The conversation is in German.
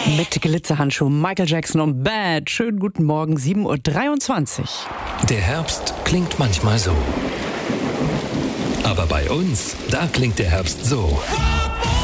Mit Glitzerhandschuh Michael Jackson und Bad. Schönen guten Morgen, 7:23 Uhr. Der Herbst klingt manchmal so. Aber bei uns, da klingt der Herbst so.